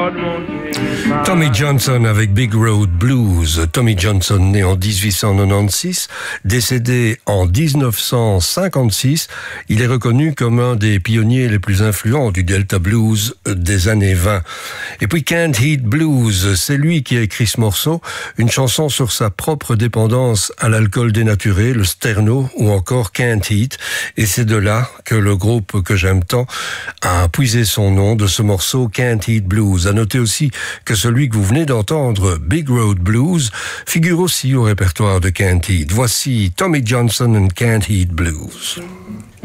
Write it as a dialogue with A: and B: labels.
A: Tommy Johnson avec Big Road Blues. Tommy Johnson, né en 1896, décédé en 1956, il est reconnu comme un des pionniers les plus influents du Delta Blues des années 20. Et puis Can't Heat Blues, c'est lui qui a écrit ce morceau, une chanson sur sa propre dépendance à l'alcool dénaturé, le sterno ou encore Can't Heat. Et c'est de là que le groupe que j'aime tant a puisé son nom de ce morceau Can't Heat Blues. À noter aussi que celui que vous venez d'entendre, Big Road Blues, figure aussi au répertoire de Can't Heat. Voici Tommy Johnson and Can't Heat Blues.